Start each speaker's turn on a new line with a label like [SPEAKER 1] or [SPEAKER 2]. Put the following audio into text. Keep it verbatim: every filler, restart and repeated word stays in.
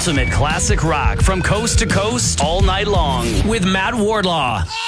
[SPEAKER 1] ultimate classic rock from coast to coast all night long with Matt Wardlaw.